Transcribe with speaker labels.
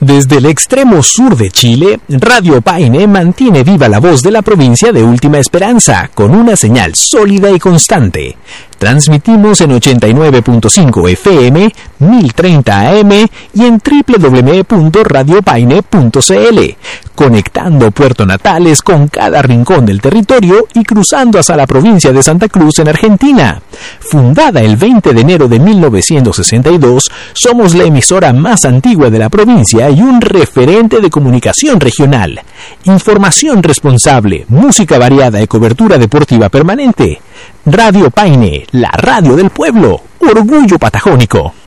Speaker 1: Desde el extremo sur de Chile, Radio Paine mantiene viva la voz de la provincia de Última Esperanza con una señal sólida y constante. Transmitimos en 89.5 FM, 1030 AM y en www.radiopaine.cl, conectando Puerto Natales con cada rincón del territorio y cruzando hasta la provincia de Santa Cruz en Argentina. Fundada el 20 de enero de 1962, somos la emisora más antigua de la provincia y un referente de comunicación regional. Información responsable, música variada y cobertura deportiva permanente. Radio Paine, la radio del pueblo, orgullo patagónico.